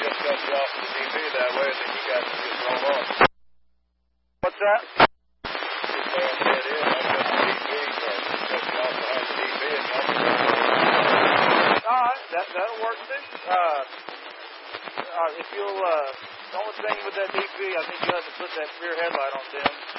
just cut you off the DB that way, and then you guys can just roll off. What's that? Just say I'm dead in. I've got the DB, so I just cut you off behind the DB, and I'll be all right, that'll work too. If you'll, the only thing with that DB, I think you have to put that rear headlight on them.